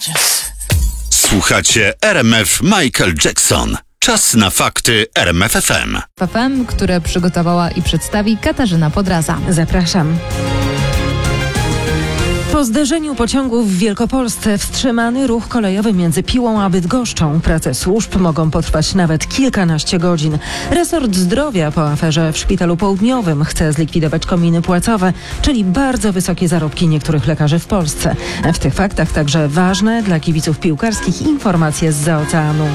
Słuchacie RMF Michael Jackson. Czas na fakty RMF FM. FM, które przygotowała i przedstawi Katarzyna Podraza. Zapraszam. Po zderzeniu pociągów w Wielkopolsce wstrzymany ruch kolejowy między Piłą a Bydgoszczą. Prace służb mogą potrwać nawet kilkanaście godzin. Resort Zdrowia po aferze w Szpitalu Południowym chce zlikwidować kominy płacowe, czyli bardzo wysokie zarobki niektórych lekarzy w Polsce. W tych faktach także ważne dla kibiców piłkarskich informacje zza oceanu.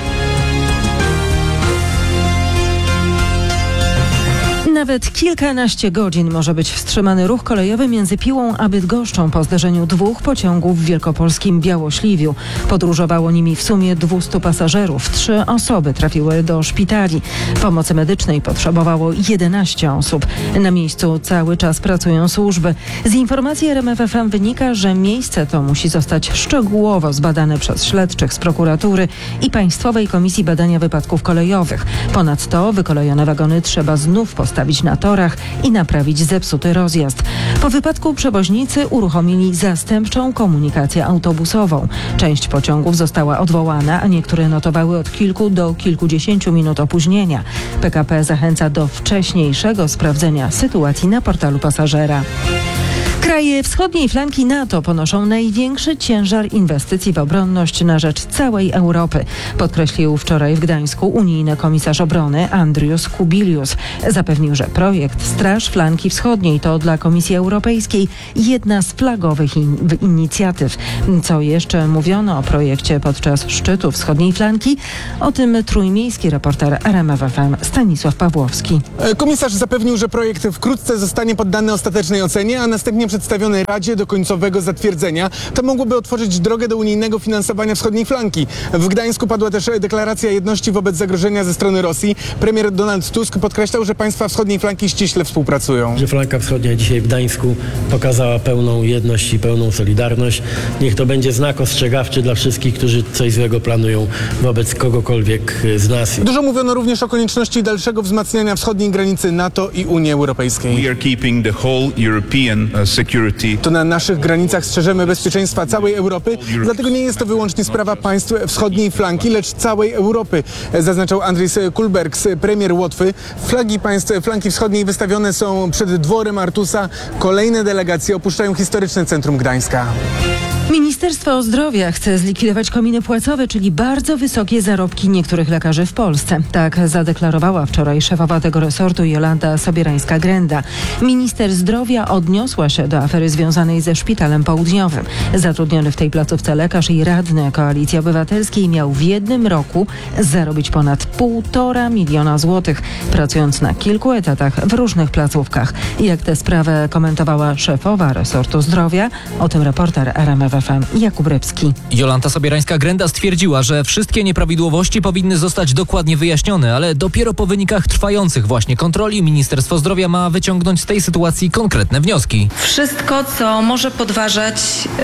Nawet kilkanaście godzin może być wstrzymany ruch kolejowy między Piłą a Bydgoszczą po zderzeniu dwóch pociągów w wielkopolskim Białośliwiu. Podróżowało nimi w sumie 200 pasażerów. 3 osoby trafiły do szpitali. Pomocy medycznej potrzebowało 11 osób. Na miejscu cały czas pracują służby. Z informacji RMF FM wynika, że miejsce to musi zostać szczegółowo zbadane przez śledczych z prokuratury i Państwowej Komisji Badania Wypadków Kolejowych. Ponadto wykolejone wagony trzeba znów postawić na torach i naprawić zepsuty rozjazd. Po wypadku przewoźnicy uruchomili zastępczą komunikację autobusową. Część pociągów została odwołana, a niektóre notowały od kilku do kilkudziesięciu minut opóźnienia. PKP zachęca do wcześniejszego sprawdzenia sytuacji na portalu pasażera. Kraje wschodniej flanki NATO ponoszą największy ciężar inwestycji w obronność na rzecz całej Europy, podkreślił wczoraj w Gdańsku unijny komisarz obrony Andrius Kubilius. Zapewnił, że projekt Straż Flanki Wschodniej to dla Komisji Europejskiej jedna z flagowych inicjatyw. Co jeszcze mówiono o projekcie podczas szczytu wschodniej flanki? O tym trójmiejski reporter RMF FM Stanisław Pawłowski. Komisarz zapewnił, że projekt wkrótce zostanie poddany ostatecznej ocenie, a następnie przedstawiony Radzie do końcowego zatwierdzenia. To mogłoby otworzyć drogę do unijnego finansowania wschodniej flanki. W Gdańsku padła też deklaracja jedności wobec zagrożenia ze strony Rosji. Premier Donald Tusk podkreślał, że państwa wschodniej flanki ściśle współpracują. Że flanka wschodnia dzisiaj w Gdańsku pokazała pełną jedność i pełną solidarność. Niech to będzie znak ostrzegawczy dla wszystkich, którzy coś złego planują wobec kogokolwiek z nas. Dużo mówiono również o konieczności dalszego wzmacniania wschodniej granicy NATO i Unii Europejskiej. To na naszych granicach strzeżemy bezpieczeństwa całej Europy, dlatego nie jest to wyłącznie sprawa państw wschodniej flanki, lecz całej Europy, zaznaczał Andris Kulbergs, premier Łotwy. Flagi państw flanki wschodniej wystawione są przed dworem Artusa. Kolejne delegacje opuszczają historyczne centrum Gdańska. Ministerstwo Zdrowia chce zlikwidować kominy płacowe, czyli bardzo wysokie zarobki niektórych lekarzy w Polsce. Tak zadeklarowała wczoraj szefowa tego resortu Jolanta Sobierańska-Grenda. Minister Zdrowia odniosła się do afery związanej ze Szpitalem Południowym. Zatrudniony w tej placówce lekarz i radny Koalicji Obywatelskiej miał w jednym roku zarobić ponad 1,5 miliona złotych, pracując na kilku etatach w różnych placówkach. Jak tę sprawę komentowała szefowa resortu zdrowia? O tym reporter RMF FM Jakub Rybski. Jolanta Sobierańska-Grenda stwierdziła, że wszystkie nieprawidłowości powinny zostać dokładnie wyjaśnione, ale dopiero po wynikach trwających właśnie kontroli Ministerstwo Zdrowia ma wyciągnąć z tej sytuacji konkretne wnioski. Wszystko, co może podważać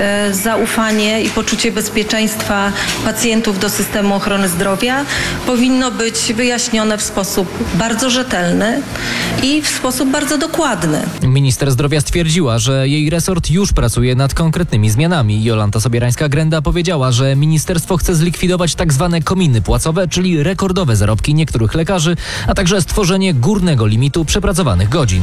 zaufanie i poczucie bezpieczeństwa pacjentów do systemu ochrony zdrowia, powinno być wyjaśnione w sposób bardzo rzetelny i w sposób bardzo dokładny. Minister Zdrowia stwierdziła, że jej resort już pracuje nad konkretnymi zmianami. Jolanta Sobierańska-Grenda powiedziała, że ministerstwo chce zlikwidować tak zwane kominy płacowe, czyli rekordowe zarobki niektórych lekarzy, a także stworzenie górnego limitu przepracowanych godzin.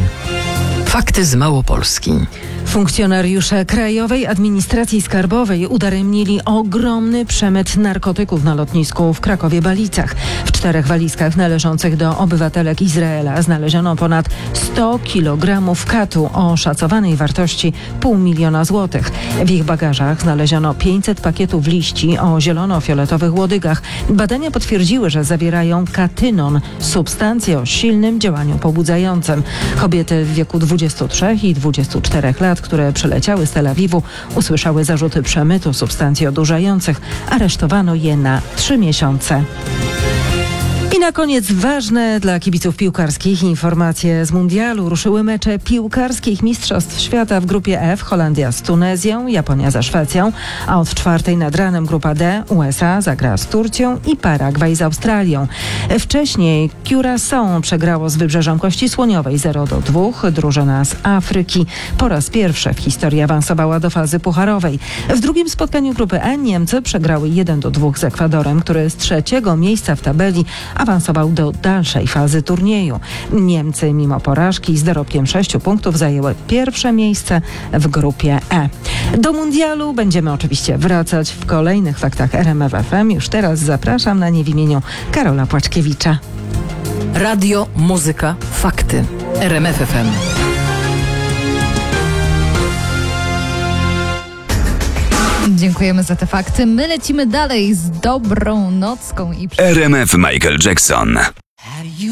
Fakty z Małopolski. Funkcjonariusze Krajowej Administracji Skarbowej udaremnili ogromny przemyt narkotyków na lotnisku w Krakowie-Balicach. W 4 walizkach należących do obywatelek Izraela znaleziono ponad 100 kg katu o szacowanej wartości 500 000 złotych. W ich bagażach znaleziono 500 pakietów liści o zielono-fioletowych łodygach. Badania potwierdziły, że zawierają katynon, substancję o silnym działaniu pobudzającym. Kobiety w wieku 23 i 24 lat, które przyleciały z Tel Awiwu, usłyszały zarzuty przemytu substancji odurzających. Aresztowano je na 3 miesiące. I na koniec ważne dla kibiców piłkarskich informacje z mundialu. Ruszyły mecze piłkarskich Mistrzostw Świata w grupie F. Holandia z Tunezją, Japonia ze Szwecją, a od 4:00 nad ranem grupa D. USA zagra z Turcją i Paragwaj z Australią. Wcześniej Curaçao przegrało z Wybrzeżem Kości Słoniowej 0-2. Drużyna z Afryki po raz pierwszy w historii awansowała do fazy pucharowej. W drugim spotkaniu grupy E Niemcy przegrały 1-2 z Ekwadorem, który z 3. miejsca w tabeli awansował do dalszej fazy turnieju. Niemcy mimo porażki z dorobkiem 6 punktów zajęły pierwsze miejsce w grupie E. Do mundialu będziemy oczywiście wracać w kolejnych faktach RMF FM. Już teraz zapraszam na nie w imieniu Karola Płaczkiewicza. Radio, muzyka, fakty. RMF FM. Dziękujemy za te fakty. My lecimy dalej z dobrą nocką i RMF Michael Jackson.